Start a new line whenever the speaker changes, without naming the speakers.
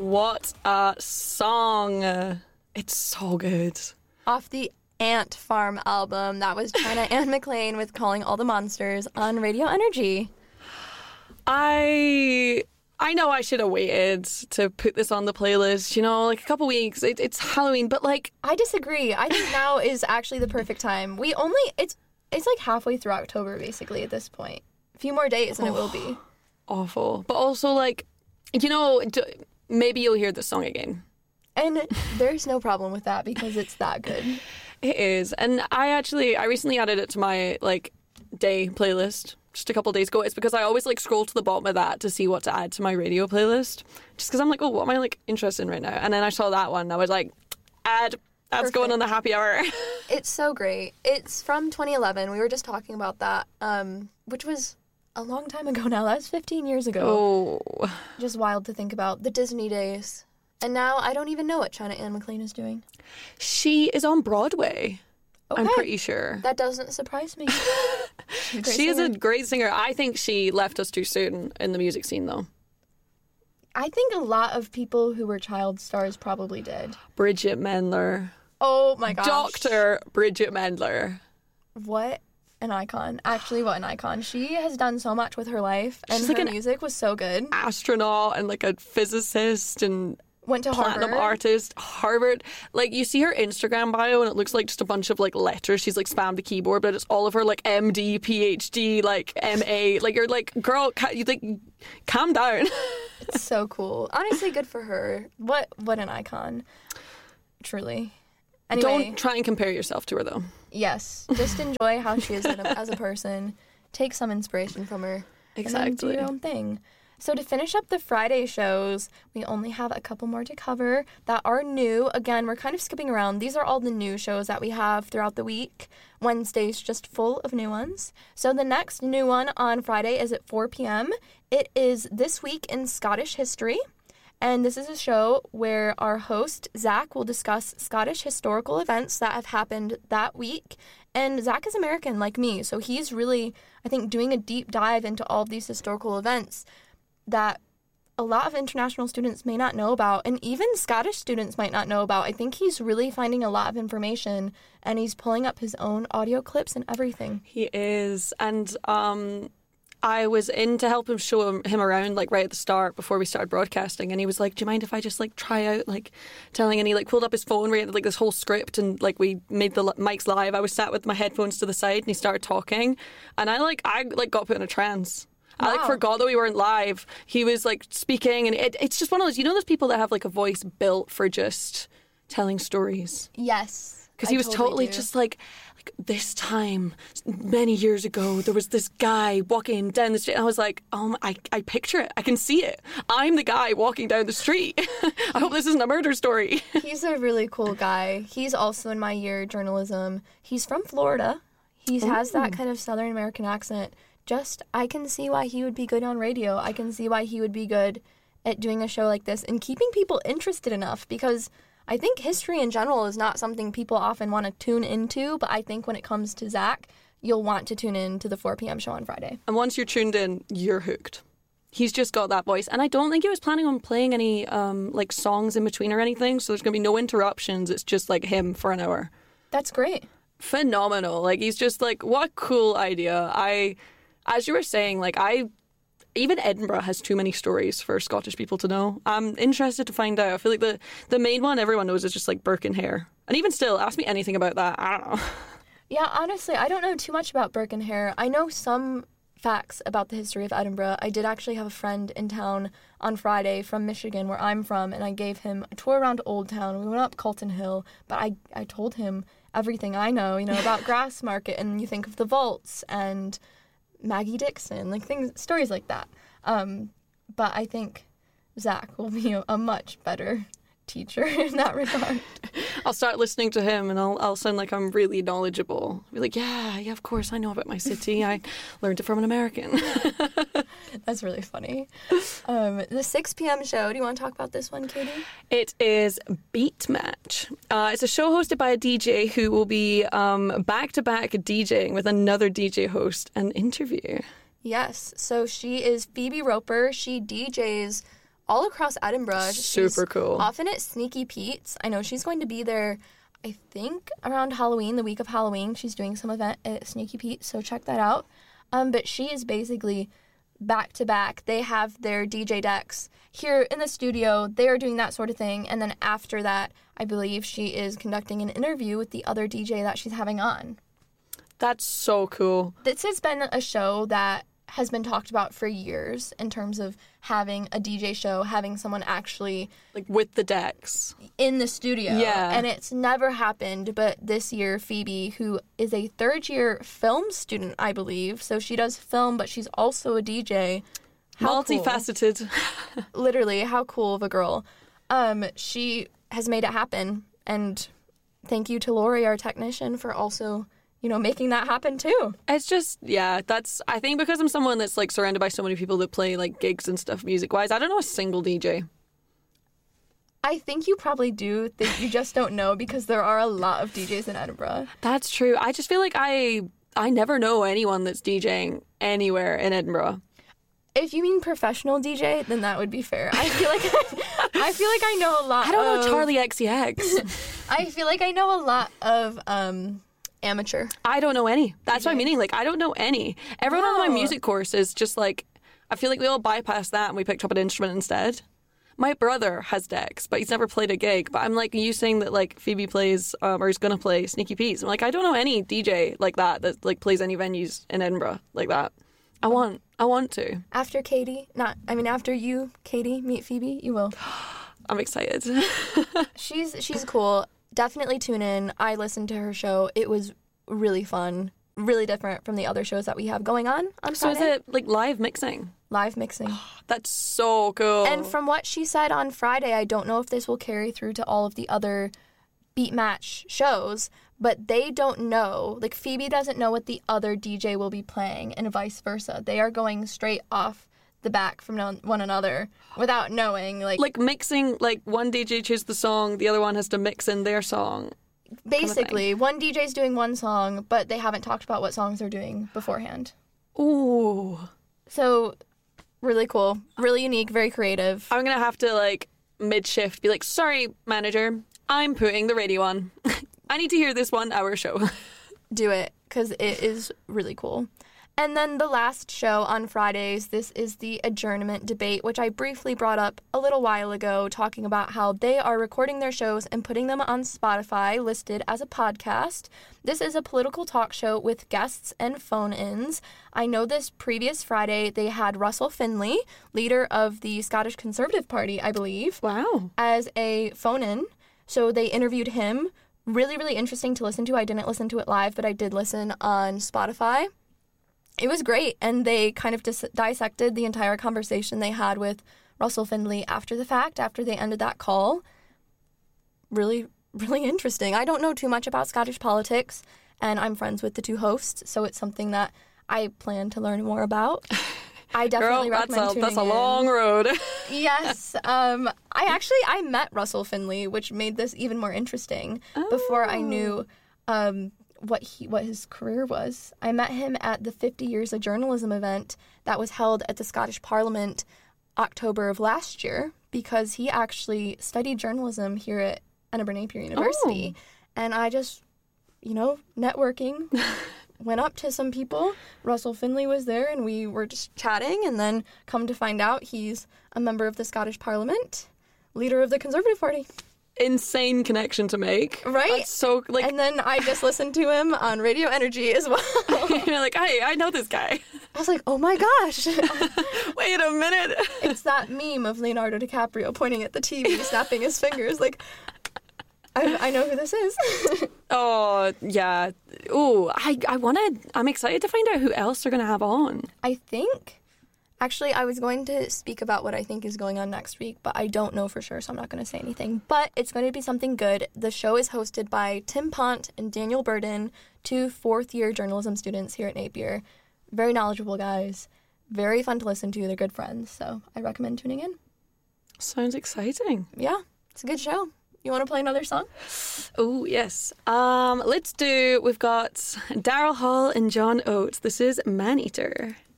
What a song. It's so good.
Off the Ant Farm album. That was China Anne McClain with Calling All the Monsters on Radio Energy.
I know I should have waited to put this on the playlist, you know, like a couple weeks. It's Halloween, but like...
I disagree. I think now is actually the perfect time. It's like halfway through October, basically, at this point. A few more days and it will be.
Awful. But also, like, you know, maybe you'll hear this song again.
And there's no problem with that because it's that good.
It is. And I recently added it to my, like, day playlist just a couple of days ago. It's because I always, like, scroll to the bottom of that to see what to add to my radio playlist. Just because I'm like, oh, what am I, like, interested in right now? And then I saw that one and I was like, add. That's
Perfect.
Going on the happy hour.
It's so great. It's from 2011. We were just talking about that, which was a long time ago now. That was 15 years ago.
Oh.
Just wild to think about. The Disney days. And now I don't even know what China Anne McClain is doing.
She is on Broadway.
Okay.
I'm pretty sure.
That doesn't surprise me.
She is a great singer. I think she left us too soon in the music scene, though.
I think a lot of people who were child stars probably did.
Bridget Mendler.
Oh my gosh.
Dr. Bridget Mendler.
What an icon. Actually, what an icon. She has done so much with her life, and
She's
her
like
music was so good.
Astronaut and like a physicist and
Went to
platinum
Harvard.
artist, Harvard. Like, you see her Instagram bio and it looks like just a bunch of like letters. She's like spammed the keyboard, but it's all of her like MD, PhD, like MA. Like, you're like, girl, you like, calm down.
It's so cool. Honestly, good for her. What an icon. Truly. Anyway,
Don't try and compare yourself to her, though.
yes, just enjoy how she is as a person. Take some inspiration from her.
Exactly.
And then do your own thing. So to finish up the Friday shows, we only have a couple more to cover that are new. Again, we're kind of skipping around. These are all the new shows that we have throughout the week. Wednesday's just full of new ones. So the next new one on Friday is at 4 p.m. It is This Week in Scottish History. And this is a show where our host, Zach, will discuss Scottish historical events that have happened that week. And Zach is American like me, so he's really, I think, doing a deep dive into all of these historical events that a lot of international students may not know about, and even Scottish students might not know about. I think he's really finding a lot of information, and he's pulling up his own audio clips and everything.
He is. And I was in to help him show him around, like, right at the start before we started broadcasting, and he was like, do you mind if I just, like, try out, like, telling, and he, like, pulled up his phone, we had, like, this whole script, and, like, we made the mics live. I was sat with my headphones to the side, and he started talking, and I got put in a trance.
Wow.
I, like, forgot that we weren't live. He was, like, speaking, and it's just one of those, you know those people that have, like, a voice built for just telling stories?
Yes.
Because he was totally
do.
just like this time, many years ago, there was this guy walking down the street. And I was like, I picture it. I can see it. I'm the guy walking down the street. I hope this isn't a murder story.
He's a really cool guy. He's also in my year journalism. He's from Florida. He has that kind of Southern American accent. I can see why he would be good on radio. I can see why he would be good at doing a show like this and keeping people interested enough, because I think history in general is not something people often want to tune into, but I think when it comes to Zach, you'll want to tune in to the 4 p.m. show on Friday.
And once you're tuned in, you're hooked. He's just got that voice. And I don't think he was planning on playing any like songs in between or anything, so there's going to be no interruptions. It's just like him for an hour.
That's great.
Phenomenal. Like, he's just like, what a cool idea. As you were saying, like, even Edinburgh has too many stories for Scottish people to know. I'm interested to find out. I feel like the main one everyone knows is just like Birkenhair. And even still, ask me anything about that. I don't know.
Yeah, honestly, I don't know too much about Birkenhair. I know some facts about the history of Edinburgh. I did actually have a friend in town on Friday from Michigan, where I'm from, and I gave him a tour around Old Town. We went up Calton Hill, but I told him everything I know, about Grassmarket, and you think of the vaults and Maggie Dixon, like stories like that. But I think Zach will be a much better teacher in that regard.
I'll start listening to him and I'll sound like I'm really knowledgeable. I'll be like, yeah, of course I know about my city. I learned it from an American.
That's really funny. The 6 p.m. show, do you want to talk about this one, Katie?
It is Beat Match. It's a show hosted by a DJ who will be back-to-back DJing with another DJ host and interview.
Yes, so she is Phoebe Roper. She DJs all across Edinburgh.
Super cool.
Often at Sneaky Pete's. I know she's going to be there, I think, around Halloween, the week of Halloween. She's doing some event at Sneaky Pete's, so check that out. But she is basically back to back. They have their DJ decks here in the studio. They are doing that sort of thing. And then after that, I believe she is conducting an interview with the other DJ that she's having on.
That's so cool.
This has been a show that has been talked about for years in terms of having a DJ show, having someone actually
Like with the decks.
in the studio.
Yeah.
And it's never happened, but this year Phoebe, who is a third-year film student, I believe, so she does film, but she's also a DJ. How cool.
Multifaceted.
Literally, how cool of a girl. She has made it happen, and thank you to Lori, our technician, for also, making that happen too.
It's just, I think because I'm someone that's like surrounded by so many people that play like gigs and stuff music-wise, I don't know a single DJ.
I think you probably do. You just don't know because there are a lot of DJs in Edinburgh.
That's true. I just feel like I never know anyone that's DJing anywhere in Edinburgh.
If you mean professional DJ, then that would be fair. I feel like I know a lot.
I don't know Charlie XCX.
I feel like I know a lot of amateur.
I don't know any. That's what I'm meaning. Like, I don't know any. Everyone on my music course is just like, I feel like we all bypassed that and we picked up an instrument instead. My brother has decks, but he's never played a gig. But I'm like, you saying that like Phoebe plays or is going to play Sneaky Pete's. I'm like, I don't know any DJ like that like plays any venues in Edinburgh like that. I want to.
After you, Katie, meet Phoebe, you will.
I'm excited.
She's cool. Definitely tune in. I listened to her show. It was really fun. Really different from the other shows that we have going on Friday.
So is it like live mixing?
Live mixing.
That's so cool.
And from what she said on Friday, I don't know if this will carry through to all of the other Beat Match shows, but they don't know. Like, Phoebe doesn't know what the other DJ will be playing and vice versa. They are going straight off the back from one another without knowing. Like
mixing, like one DJ chooses the song, the other one has to mix in their song.
Basically, one DJ's doing one song, but they haven't talked about what songs they're doing beforehand.
Ooh.
So, really cool. Really unique, very creative.
I'm going to have to, like, mid-shift be like, sorry, manager, I'm putting the radio on. I need to hear this 1 hour show.
Do it, because it is really cool. And then the last show on Fridays, this is the adjournment debate, which I briefly brought up a little while ago, talking about how they are recording their shows and putting them on Spotify, listed as a podcast. This is a political talk show with guests and phone-ins. I know this previous Friday, they had Russell Finley, leader of the Scottish Conservative Party, I believe.
Wow.
As a phone-in. So they interviewed him. Really, really interesting to listen to. I didn't listen to it live, but I did listen on Spotify. It was great, and they kind of dissected the entire conversation they had with Russell Finley after the fact, after they ended that call. Really, really interesting. I don't know too much about Scottish politics, and I'm friends with the two hosts, so it's something that I plan to learn more about. I definitely recommend tuning in.
That's a long road.
Yes. I met Russell Finley, which made this even more interesting before I knew what his career was. I met him at the 50 Years of Journalism event that was held at the Scottish Parliament October of last year, because he actually studied journalism here at Edinburgh Napier University. And I just, networking, went up to some people. Russell Finley was there, and we were just chatting, and then come to find out he's a member of the Scottish Parliament, leader of the Conservative Party.
Insane connection to make.
Right?
That's so, like...
And then I just listened to him on Radio Energy as well.
You're like, hey, I know this guy.
I was like, oh my gosh.
Wait a minute.
It's that meme of Leonardo DiCaprio pointing at the TV, snapping his fingers, like, I know who this is.
Oh, yeah. Ooh, I'm excited to find out who else they're going to have on.
Actually, I was going to speak about what I think is going on next week, but I don't know for sure, so I'm not going to say anything. But it's going to be something good. The show is hosted by Tim Pont and Daniel Burden, two fourth-year journalism students here at Napier. Very knowledgeable guys. Very fun to listen to. They're good friends, so I recommend tuning in.
Sounds exciting.
Yeah, it's a good show. You want to play another song?
Oh, yes. We've got Daryl Hall and John Oates. This is Man Eater.